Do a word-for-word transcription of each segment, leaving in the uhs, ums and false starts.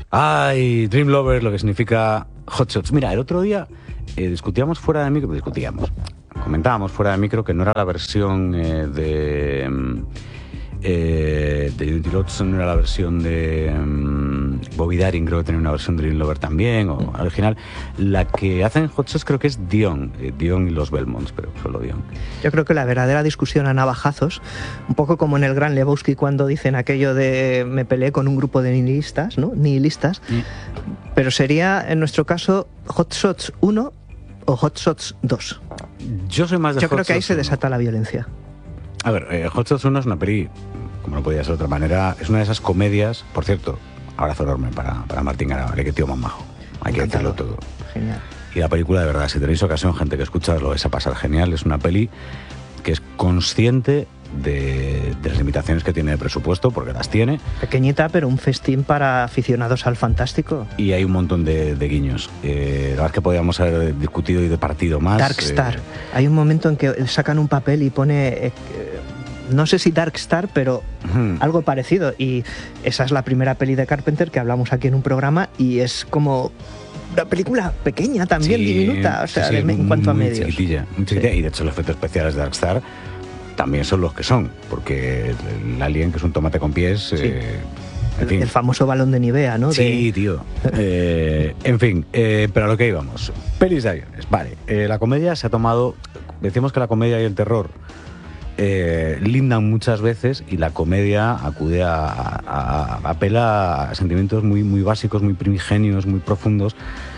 Ay, Dream Lover, lo que significa Hot Shots. Mira, el otro día eh, discutíamos fuera de micro, discutíamos, comentábamos fuera de micro que no era la versión eh, de... Eh, de Unity Lots, no era la versión de um, Bobby Darin, creo que tenía una versión de Dream Lover también, o al original. La que hacen Hot Shots creo que es Dion, eh, Dion y los Belmonts, pero solo Dion. Yo creo que la verdadera discusión a navajazos, un poco como en el Gran Lebowski cuando dicen aquello de me peleé con un grupo de nihilistas, ¿no? Nihilistas, mm. pero sería en nuestro caso Hot Shots uno o Hot Shots dos. Yo soy más de Yo Hot creo que ahí Shots se uno. Desata la violencia. A ver, eh, Hot Shots uno es una peli, como no podía ser de otra manera, es una de esas comedias, por cierto, abrazo enorme para, para Martín Garabal, que tío más majo, hay que decirlo todo. Genial. Y la película, de verdad, si tenéis ocasión, gente que escucha, lo vais a pasar genial. Es una peli que es consciente de, de las limitaciones que tiene de presupuesto, porque las tiene. Pequeñita, pero un festín para aficionados al fantástico. Y hay un montón de, de guiños. Eh, la verdad es que podríamos haber discutido y departido más. Dark Star. Eh... Hay un momento en que sacan un papel y pone... Eh, no sé si Dark Star, pero uh-huh. algo parecido. Y esa es la primera peli de Carpenter que hablamos aquí en un programa y es como... una película pequeña también, sí, diminuta, o sea, sí, sí, en cuanto muy a medios. Chiquitilla, muy chiquitilla. Sí. Y de hecho los efectos especiales de Dark Star también son los que son, porque el alien, que es un tomate con pies... Sí. Eh, en el, fin. el famoso balón de Nivea, ¿no? Sí, de... tío. Eh, en fin, eh, pero a lo que íbamos. Pelis de aviones. Vale, eh, la comedia se ha tomado... Decimos que la comedia y el terror eh, lindan muchas veces y la comedia acude a, a, a apela a sentimientos muy, muy básicos, muy primigenios, muy profundos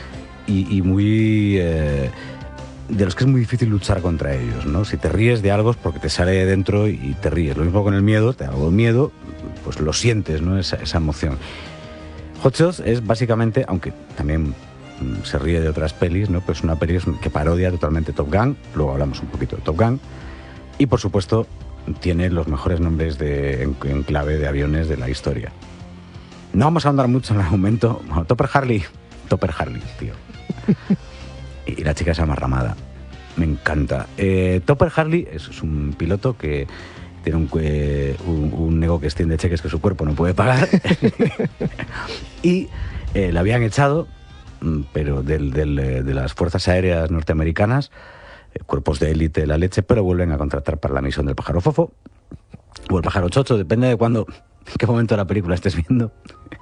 y, y muy... Eh, de los que es muy difícil luchar contra ellos, ¿no? Si te ríes de algo es porque te sale de dentro y te ríes. Lo mismo con el miedo, te da algo de miedo, pues lo sientes, ¿no? Esa, esa emoción. Hot Shots es básicamente, aunque también mmm, se ríe de otras pelis, ¿no? Pues una peli que parodia totalmente Top Gun, luego hablamos un poquito de Top Gun, y por supuesto tiene los mejores nombres de, en, en clave de aviones de la historia. No vamos a ahondar mucho en el argumento. Bueno, Topper Harley, Topper Harley, tío. Y la chica se llama Ramada. Me encanta. Eh, Topper Harley es, es un piloto que tiene un, eh, un, un nego que extiende cheques que su cuerpo no puede pagar. Y eh, le habían echado, pero del, del, de las fuerzas aéreas norteamericanas, eh, cuerpos de élite de la leche, pero vuelven a contratar para la misión del pájaro fofo o el pájaro chocho, depende de cuándo, en qué momento de la película estés viendo.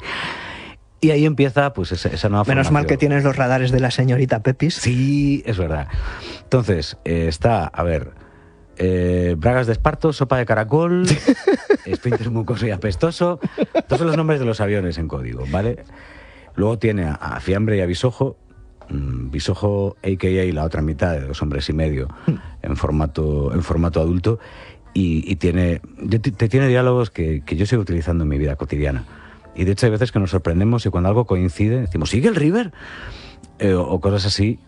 Y ahí empieza pues esa, esa nueva Menos formación. mal que tienes los radares de la señorita Pepis. Sí, es verdad. Entonces, eh, está, a ver, eh, bragas de esparto, sopa de caracol, esfínter mucoso y apestoso. Todos son los nombres de los aviones en código, ¿vale? Luego tiene a, a Fiambre y a Bisojo. Mm, Bisojo, a k a la otra mitad de Dos hombres y medio, en formato, en formato adulto. Y, y tiene, te, tiene diálogos que, que yo sigo utilizando en mi vida cotidiana. Y de hecho hay veces que nos sorprendemos y cuando algo coincide decimos, ¿sigue el River? Eh, o, o cosas así.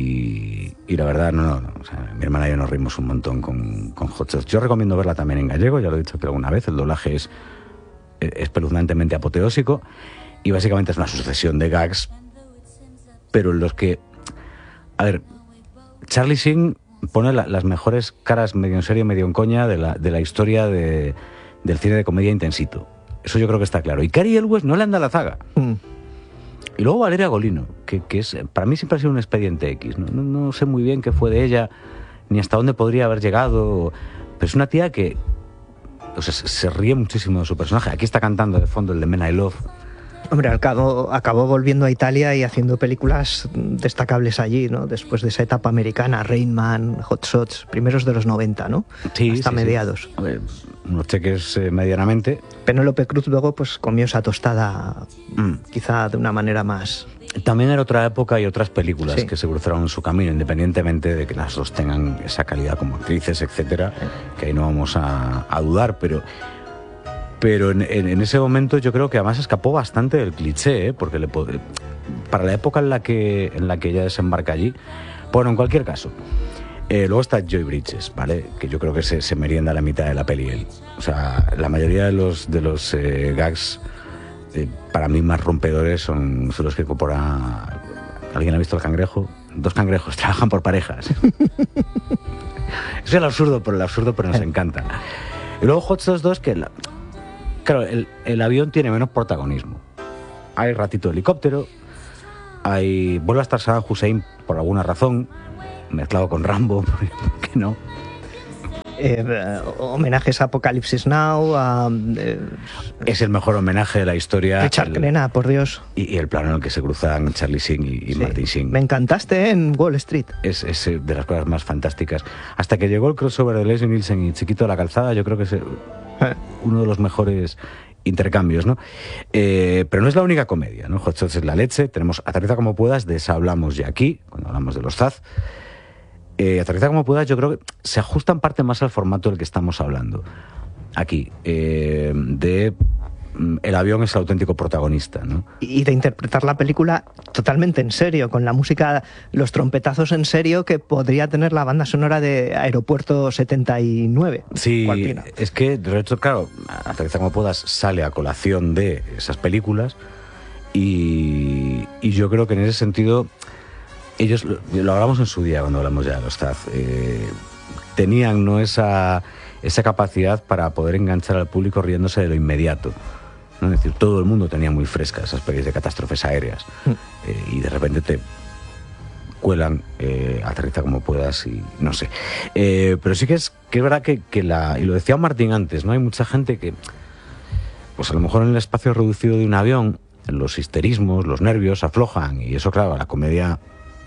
Y, y la verdad, no, no, no. O sea, mi hermana y yo nos rimos un montón con, con Hot Shots. Yo recomiendo verla también en gallego, ya lo he dicho que alguna vez. El doblaje es espeluznantemente apoteósico y básicamente es una sucesión de gags, pero en los que... A ver, Charlie Sheen pone la, las mejores caras medio en serio, medio en coña de la, de la historia de, del cine de comedia intensito. Eso yo creo que está claro. Y Cary Elwes no le anda a la zaga. Mm. Y luego Valeria Golino, que, que es, para mí siempre ha sido un expediente X. No, no, no sé muy bien qué fue de ella, ni hasta dónde podría haber llegado. Pero es una tía que, o sea, se ríe muchísimo de su personaje. Aquí está cantando de fondo el de Men I Love. Hombre, al cabo, acabó volviendo a Italia y haciendo películas destacables allí, ¿no? Después de esa etapa americana, Rain Man, Hot Shots, primeros de los noventa, ¿no? Sí, hasta sí, mediados. Sí. A ver, unos cheques eh, medianamente. Penélope Cruz luego pues comió esa tostada, mm. quizá de una manera más... También era otra época y otras películas sí. que se cruzaron en su camino, independientemente de que las dos tengan esa calidad como actrices, etcétera, sí. que ahí no vamos a, a dudar, pero... Pero en, en, en ese momento yo creo que además escapó bastante del cliché, ¿eh? Porque le, para la época en la que en la que ella desembarca allí. Bueno, en cualquier caso. Eh, luego está Joy Bridges, ¿vale? Que yo creo que se, se merienda la mitad de la peli él. O sea, la mayoría de los, de los eh, gags, eh, para mí más rompedores, son, son los que incorpora... ¿Alguien ha visto El cangrejo? Dos cangrejos trabajan por parejas. Eso es el absurdo, pero el absurdo pero nos encanta. Y luego Hot Shots dos, que... La, Claro, el, el avión tiene menos protagonismo. hay ratito de helicóptero, hay vuelve a estar Saddam Hussein por alguna razón, mezclado con Rambo, ¿por qué no? Eh, homenajes a Apocalipsis Now, a, eh, es el mejor homenaje de la historia. Richard Crenna, por Dios. Y, y el plano en el que se cruzan Charlie Sheen y, y sí. Martin Sheen. Me encantaste en Wall Street. Es, es de las cosas más fantásticas. Hasta que llegó el crossover de Leslie Nielsen y Chiquito de la Calzada, yo creo que es eh. uno de los mejores intercambios, ¿no? Eh, pero no es la única comedia, ¿no? Hot Shots es la leche. Tenemos Aterriza como puedas, de esa hablamos ya aquí, cuando hablamos de los Zaz. Eh, Aterriza como puedas, yo creo que se ajusta en parte más al formato del que estamos hablando. Aquí, eh, de mm, el avión es el auténtico protagonista, ¿no? Y de interpretar la película totalmente en serio, con la música, los trompetazos en serio que podría tener la banda sonora de Aeropuerto setenta y nueve. Sí, es que, de hecho, claro, Aterriza como puedas sale a colación de esas películas y, y yo creo que en ese sentido... Ellos, lo, lo hablamos en su día cuando hablamos ya de los Zaz, eh, tenían, ¿no?, esa, esa capacidad para poder enganchar al público riéndose de lo inmediato, ¿no? Es decir, todo el mundo tenía muy frescas esas pelis de catástrofes aéreas mm. eh, y de repente te cuelan eh, Aterriza como puedas y no sé. Eh, pero sí que es, que es verdad que, que la, y lo decía Martín antes, ¿no? Hay mucha gente que, pues a lo mejor en el espacio reducido de un avión, los histerismos, los nervios aflojan y eso, claro, a la comedia...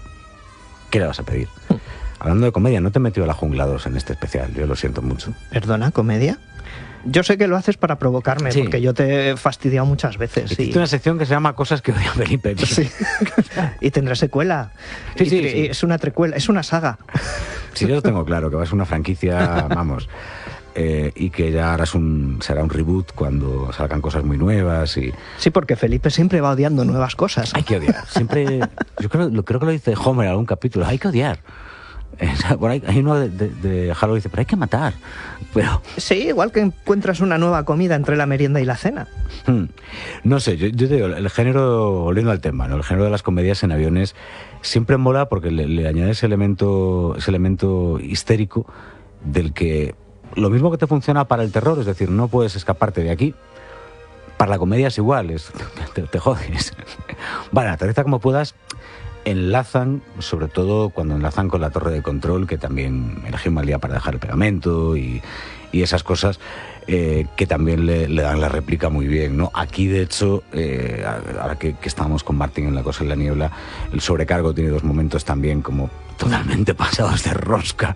¿Qué le vas a pedir? Hablando de comedia, no te he metido a la Jungla dos en este especial, yo lo siento mucho. ¿Perdona, comedia? Yo sé que lo haces para provocarme, sí. Porque yo te he fastidiado muchas veces. Existe y... una sección que se llama Cosas que odia Felipe. Sí. Y tendrá secuela. Sí, y sí, sí. Es una trecuela, es una saga. Sí, yo lo tengo claro, que va a ser una franquicia, vamos... Eh, y que ya ahora es un, será un reboot cuando salgan cosas muy nuevas y... Sí, porque Felipe siempre va odiando nuevas cosas. Hay que odiar, siempre... Yo creo, creo que lo dice Homer en algún capítulo, hay que odiar. Eh, bueno, hay, hay uno de, de, de Halo que dice, pero hay que matar. Pero... Sí, igual que encuentras una nueva comida entre la merienda y la cena. Hmm. No sé, yo, yo te digo, el género, volviendo al tema, ¿no? El género de las comedias en aviones siempre mola porque le, le añade ese elemento, ese elemento histérico del que... Lo mismo que te funciona para el terror, es decir, no puedes escaparte de aquí. Para la comedia es igual, es, te, te jodes. Vale, Aterriza como puedas, enlazan, sobre todo cuando enlazan con la torre de control, que también elegí un mal día para dejar el pegamento y, y esas cosas, eh, que también le, le dan la réplica muy bien, ¿no? Aquí, de hecho, eh, ahora que, que estábamos con Martín en La cosa en la niebla, el sobrecargo tiene dos momentos también como totalmente pasados de rosca.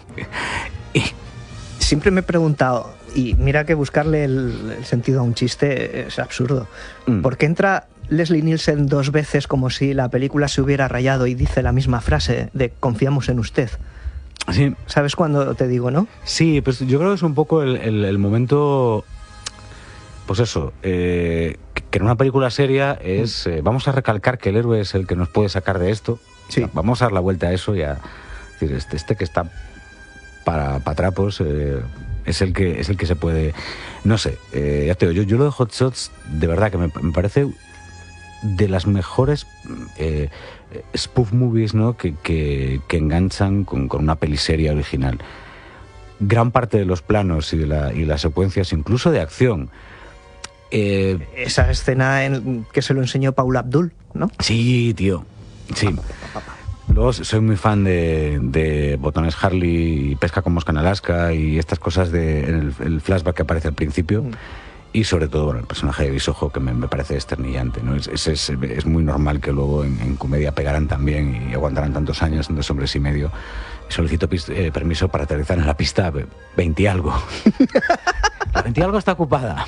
Y... Siempre me he preguntado, y mira que buscarle el, el sentido a un chiste es absurdo, mm. ¿por qué entra Leslie Nielsen dos veces como si la película se hubiera rayado y dice la misma frase de confiamos en usted? Sí. ¿Sabes cuándo te digo, no? Sí, pues yo creo que es un poco el, el, el momento, pues eso, eh, que en una película seria es, eh, vamos a recalcar que el héroe es el que nos puede sacar de esto, sí. Vamos a dar la vuelta a eso y a decir, este, este que está... para, para trapos eh, es el que es el que se puede, no sé, eh, ya te digo, yo, yo lo de Hot Shots de verdad que me, me parece de las mejores eh, spoof movies, ¿no? que, que, que enganchan con, con una peliserie original. Gran parte de los planos y de la, y las secuencias, incluso de acción, eh, esa escena en que se lo enseñó Paula Abdul, ¿no? Sí, tío, sí. Papá, papá. Luego soy muy fan de, de Botones Harley y Pesca con Mosca en Alaska y estas cosas de el, el flashback que aparece al principio mm. y sobre todo bueno, el personaje de Bisojo que me, me parece esternillante, ¿no? Es, es, es, es muy normal que luego en, en comedia pegarán también y aguantarán tantos años en Dos hombres y medio. Solicito pist, eh, permiso para aterrizar en la pista veinte y algo. La veinte y algo está ocupada.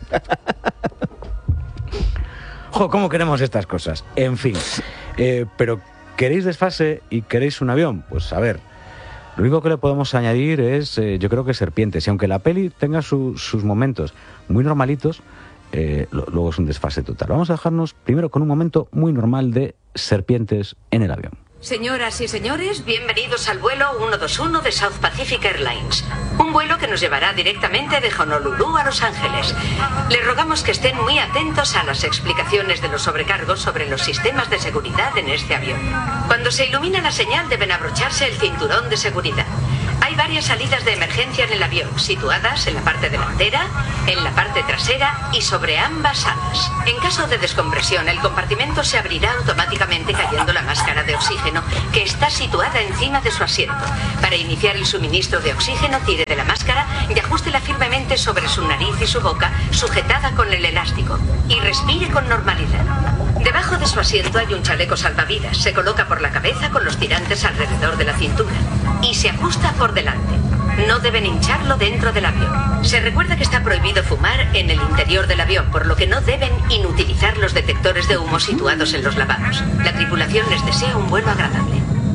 Jo, ¿cómo queremos estas cosas? En fin, eh, pero ¿queréis desfase y queréis un avión? Pues a ver, lo único que le podemos añadir es, eh, yo creo que Serpientes. Y aunque la peli tenga su, sus momentos muy normalitos, eh, lo, luego es un desfase total. Vamos a dejarnos primero con un momento muy normal de Serpientes en el avión. Señoras y señores, bienvenidos al vuelo ciento veintiuno de South Pacific Airlines. Un vuelo que nos llevará directamente de Honolulu a Los Ángeles. Les rogamos que estén muy atentos a las explicaciones de los sobrecargos sobre los sistemas de seguridad en este avión. Cuando se ilumina la señal deben abrocharse el cinturón de seguridad. Hay varias salidas de emergencia en el avión, situadas en la parte delantera, en la parte trasera y sobre ambas alas. En caso de descompresión, el compartimento se abrirá automáticamente cayendo la máscara de oxígeno, que está situada encima de su asiento. Para iniciar el suministro de oxígeno, tire de la máscara y ajústela firmemente sobre su nariz y su boca, sujetada con el elástico, y respire con normalidad. Debajo de su asiento hay un chaleco salvavidas. Se coloca por la cabeza con los tirantes alrededor de la cintura y se ajusta por delante. No deben hincharlo dentro del avión. Se recuerda que está prohibido fumar en el interior del avión, por lo que no deben inutilizar los detectores de humo situados en los lavabos. La tripulación les desea un vuelo agradable.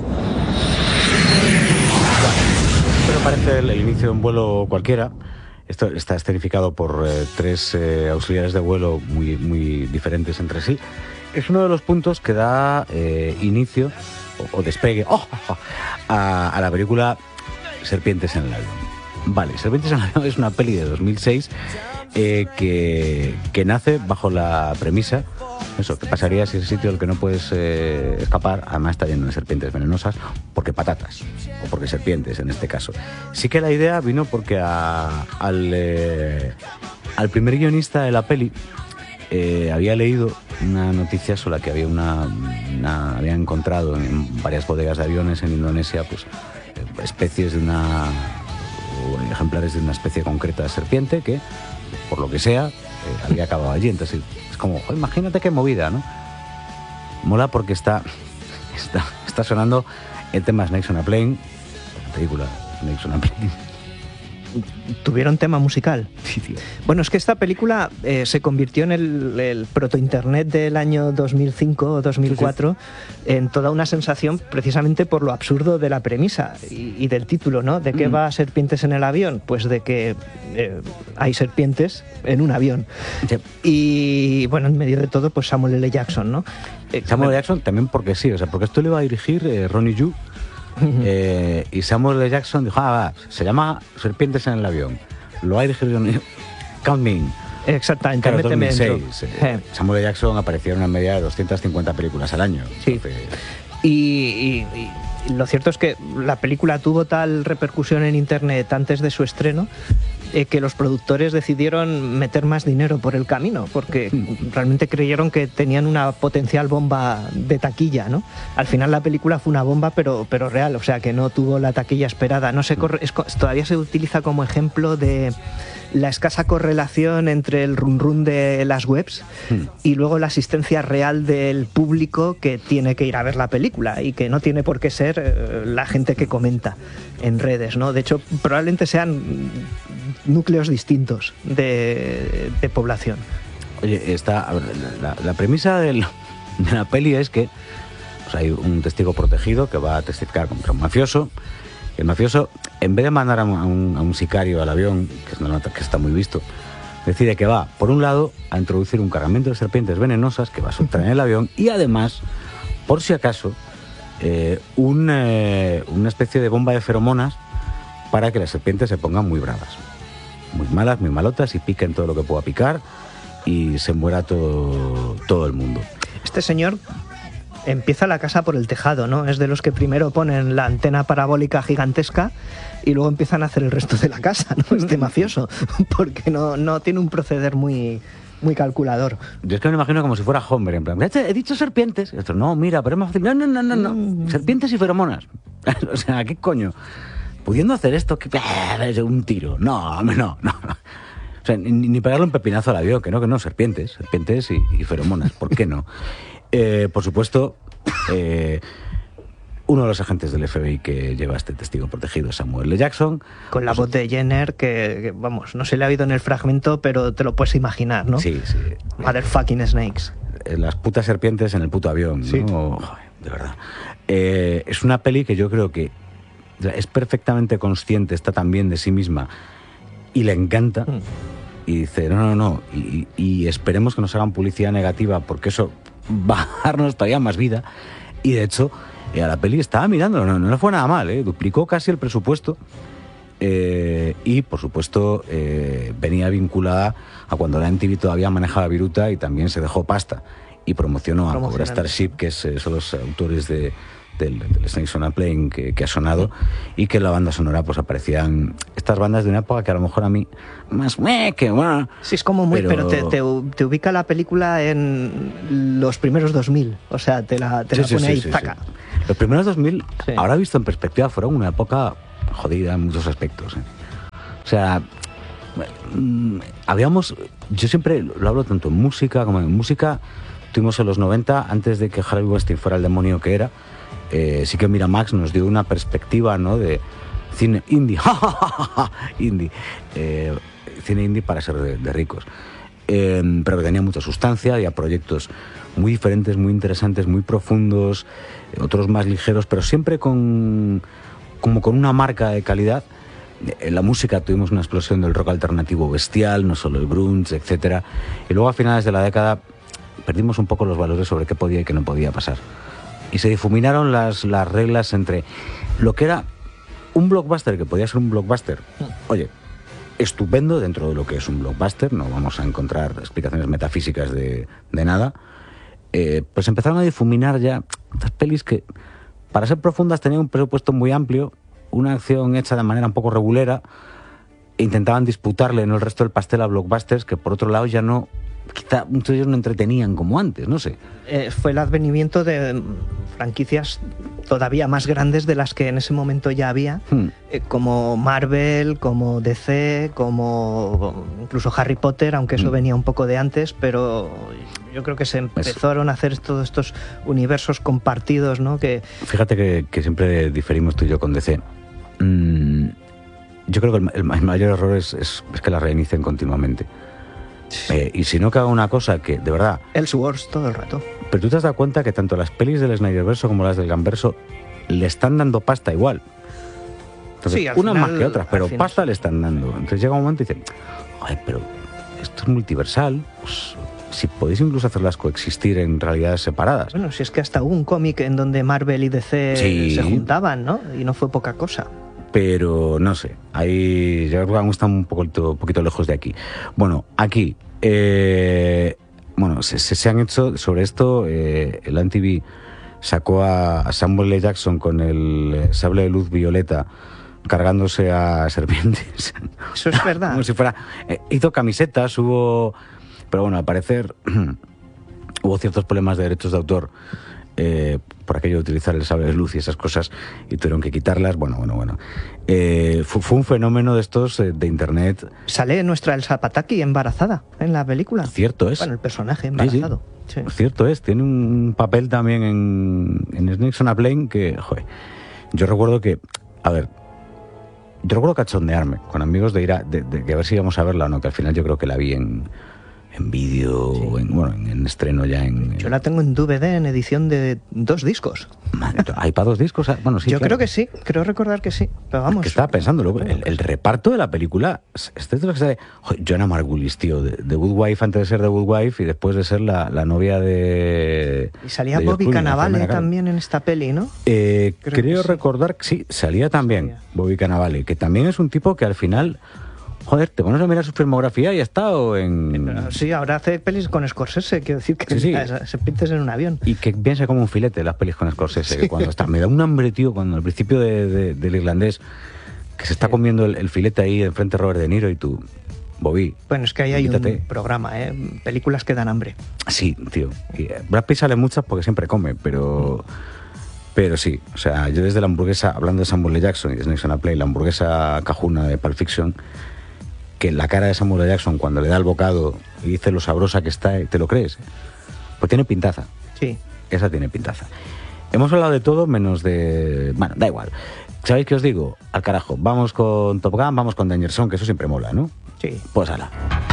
Pero parece el, el inicio de un vuelo cualquiera. Esto está escenificado por eh, tres eh, auxiliares de vuelo muy, muy diferentes entre sí. Es uno de los puntos que da eh, inicio o, o despegue oh, oh, a, a la película Serpientes en el avión. Vale, Serpientes en el avión es una peli de dos mil seis eh, que, que nace bajo la premisa, eso, que pasaría si ese sitio del que no puedes eh, escapar, además está lleno de serpientes venenosas, porque patatas, o porque serpientes en este caso. Sí que la idea vino porque a, al, eh, al primer guionista de la peli eh, había leído una noticia sobre la que había una, una había encontrado en varias bodegas de aviones en Indonesia, pues especies de una o ejemplares de una especie concreta de serpiente que, por lo que sea, eh, había acabado allí. Entonces es como, joder, imagínate qué movida, ¿no? Mola porque está, está, está sonando el tema Snakes on a Plane, la película Snakes on a Plane. ¿Tuvieron tema musical? Sí, tío. Bueno, es que esta película eh, se convirtió en el, el proto-internet del año dos mil cinco o dos mil cuatro, sí, sí. En toda una sensación precisamente por lo absurdo de la premisa y, y del título, ¿no? ¿De qué mm. va Serpientes en el avión? Pues de que eh, hay serpientes en un avión. Sí. Y bueno, en medio de todo, pues Samuel L. Jackson, ¿no? Eh, Samuel L. Jackson también porque sí, o sea, porque esto lo iba a dirigir eh, Ronnie Yu. Uh-huh. Eh, y Samuel L. Jackson dijo, ah, va, se llama Serpientes en el avión, lo hay dirigido Count Me In. Exactamente, claro, méteme dos mil seis, eh, Samuel L. Jackson apareció en una media de doscientas cincuenta películas al año. Sí. Entonces... y, y, y lo cierto es que la película tuvo tal repercusión en internet antes de su estreno eh, que los productores decidieron meter más dinero por el camino, porque realmente creyeron que tenían una potencial bomba de taquilla, ¿no? Al final la película fue una bomba, pero, pero real, o sea, que no tuvo la taquilla esperada. No se corre, es, todavía se utiliza como ejemplo de la escasa correlación entre el run run de las webs mm. y luego la asistencia real del público que tiene que ir a ver la película y que no tiene por qué ser eh, la gente que comenta en redes, ¿no? De hecho, probablemente sean núcleos distintos de, de población. Oye, esta, la, la premisa del, de la peli es que pues hay un testigo protegido que va a testificar contra un mafioso. El mafioso, en vez de mandar a un, a un sicario al avión, que es una nota que está muy visto, decide que va, por un lado, a introducir un cargamento de serpientes venenosas que va a soltar en el avión y además, por si acaso, eh, un, eh, una especie de bomba de feromonas para que las serpientes se pongan muy bravas. Muy malas, muy malotas y piquen todo lo que pueda picar y se muera todo, todo el mundo. Este señor empieza la casa por el tejado, ¿no? Es de los que primero ponen la antena parabólica gigantesca y luego empiezan a hacer el resto de la casa, ¿no? Este mafioso, porque no, no tiene un proceder muy, muy calculador. Yo es que me imagino como si fuera Homer, en plan, he dicho serpientes. Y esto, no, mira, pero es más fácil. No, no, no, no, no. Mm. Serpientes y feromonas. O sea, ¿qué coño? Pudiendo hacer esto, que un tiro. No, no, no. O sea, ni, ni pegarle un pepinazo al avión, que no, que no, serpientes, serpientes y, y feromonas, ¿por qué no? Eh, por supuesto, eh, uno de los agentes del F B I que lleva este testigo protegido es Samuel L. Jackson. Con la pues, voz de Jenner, que, que, vamos, no se le ha oído en el fragmento, pero te lo puedes imaginar, ¿no? Sí, sí. Motherfucking snakes. Las putas serpientes en el puto avión, sí. ¿No? Joder, de verdad. Eh, es una peli que yo creo que es perfectamente consciente, está también de sí misma y le encanta. Mm. Y dice, no, no, no, y, y esperemos que nos hagan publicidad negativa porque eso va a darnos todavía más vida. Y de hecho, eh, a la peli estaba mirando, no, no le fue nada mal, ¿eh? Duplicó casi el presupuesto eh, y, por supuesto, eh, venía vinculada a cuando la M T V todavía manejaba Viruta y también se dejó pasta y promocionó a Cobra Starship, que es, eh, son los autores de, del, del Snakes on a Plane que, que ha sonado, y que en la banda sonora pues aparecían estas bandas de una época que a lo mejor a mí más me que bueno. Sí, es como muy, pero, pero te, te, te ubica la película en los primeros dos mil, o sea, te la, te sí, la pone sí, ahí, sí, taca. Sí. Los primeros dos mil, sí. Ahora visto en perspectiva, fueron una época jodida en muchos aspectos, ¿eh? O sea, mmm, habíamos, yo siempre lo hablo tanto en música como en música. Tuvimos en los noventa, antes de que Harvey Weinstein fuera el demonio que era, eh, sí que Miramax nos dio una perspectiva, ¿no?, de cine indie, indie, eh, cine indie para ser de, de ricos, eh, pero que tenía mucha sustancia, había proyectos muy diferentes, muy interesantes, muy profundos, otros más ligeros, pero siempre con, como con una marca de calidad. En la música tuvimos una explosión del rock alternativo bestial, no solo el grunge, etcétera, y luego a finales de la década perdimos un poco los valores sobre qué podía y qué no podía pasar. Y se difuminaron las, las reglas entre lo que era un blockbuster, que podía ser un blockbuster, oye, estupendo dentro de lo que es un blockbuster, no vamos a encontrar explicaciones metafísicas de, de nada, eh, pues empezaron a difuminar ya estas pelis que, para ser profundas, tenían un presupuesto muy amplio, una acción hecha de manera un poco regulera, e intentaban disputarle en el resto del pastel a blockbusters que, por otro lado, ya no... quizá muchos de ellos no entretenían como antes, no sé. Eh, fue el advenimiento de franquicias todavía más grandes de las que en ese momento ya había, hmm. eh, como Marvel, como D C, como incluso Harry Potter, aunque eso hmm. venía un poco de antes, pero yo creo que se empezaron a hacer todos estos universos compartidos, ¿no? Que... Fíjate que, que siempre diferimos tú y yo con D C. Mm, yo creo que el, el mayor error es, es, es que la reinicien continuamente. Eh, y si no, que haga una cosa que, de verdad... Elseworlds todo el rato. Pero tú te has dado cuenta que tanto las pelis del Snyderverso como las del Gamverso le están dando pasta igual. Entonces, sí, unas final, más que otras, pero pasta sí. le están dando. Entonces llega un momento y dicen, ay, pero esto es multiversal, pues si podéis incluso hacerlas coexistir en realidades separadas. Bueno, si es que hasta hubo un cómic en donde Marvel y D C sí. se juntaban, ¿no? Y no fue poca cosa. Pero no sé, ahí yo creo que aún está un poquito, un poquito lejos de aquí. Bueno, aquí, eh, bueno, se, se han hecho sobre esto, eh, el M T V sacó a, a Samuel L. Jackson con el sable de luz violeta cargándose a serpientes. Eso es verdad. Como si fuera, eh, hizo camisetas, hubo, pero bueno, al parecer hubo ciertos problemas de derechos de autor. Eh, por aquello de utilizar el sable de luz y esas cosas, y tuvieron que quitarlas. Bueno, bueno, bueno. Eh, fue, fue un fenómeno de estos eh, de internet. Sale nuestra Elsa Pataky embarazada en la película. Cierto es. Bueno, el personaje embarazado. Sí, sí. Sí. Cierto es. Tiene un papel también en, en Snakes on a Plane que, joder, yo recuerdo que, a ver, yo recuerdo cachondearme con amigos de ir a, de, de, de a ver si íbamos a verla o no, que al final yo creo que la vi en en vídeo, sí. en, bueno, en, en estreno ya en... Yo la tengo en D V D en edición de dos discos. Madre, ¿hay para dos discos? Bueno, sí, yo claro. creo que sí, creo recordar que sí, pero vamos... Que estaba pensando, luego, el, el reparto de la película, este es lo que sale... Joanna Margulies, tío, de, de Good Wife, antes de ser de Good Wife y después de ser la, la novia de... Y salía de Bobby Cannavale también en esta peli, ¿no? Eh, creo creo que recordar que sí, salía también salía. Bobby Cannavale, que también es un tipo que al final... Joder, te pones a mirar su filmografía y ha estado en... Sí, ahora hace pelis con Scorsese, quiero decir que sí, sí. se pintes en un avión. Y que piensa como un filete las pelis con Scorsese, sí. que cuando está... Me da un hambre, tío, cuando al principio de, de, del irlandés, que se está sí. comiendo el, el filete ahí enfrente de Robert De Niro y tú... Bobby. Bueno, es que ahí hay quítate. un programa, ¿eh? Películas que dan hambre. Sí, tío. Y Brad Pitt sale muchas porque siempre come, pero... Pero sí, o sea, yo desde la hamburguesa, hablando de Samuel L. Jackson y de Snakes on a Plane, la hamburguesa cajuna de Pulp Fiction... que la cara de Samuel L. Jackson cuando le da el bocado y dice lo sabrosa que está, ¿te lo crees? Pues tiene pintaza. Sí. Esa tiene pintaza. Hemos hablado de todo menos de... Bueno, da igual. ¿Sabéis qué os digo? Al carajo. Vamos con Top Gun, vamos con Danger Zone, que eso siempre mola, ¿no? Sí. Pues ala.